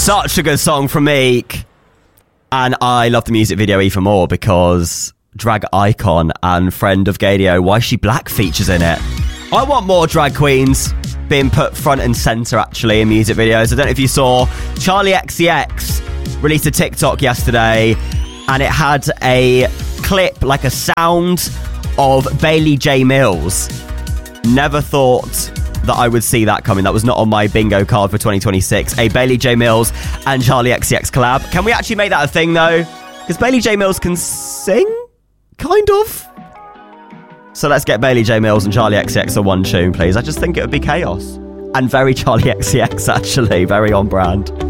Such a good song from Meek. And I love the music video even more because drag icon and friend of Gadio, Why She Black features in it. I want more drag queens being put front and centre, actually, in music videos. I don't know if you saw, Charlie XCX released a TikTok yesterday, and it had a clip, like a sound of Bailey J. Mills. Never thought that I would see that coming. That was not on my bingo card for 2026. A Bailey J. Mills and Charlie XCX collab. Can we actually make that a thing, though? Because Bailey J. Mills can sing, kind of. So let's get Bailey J. Mills and Charlie XCX on one tune, please. I just think it would be chaos. And very Charlie XCX, actually. Very on brand.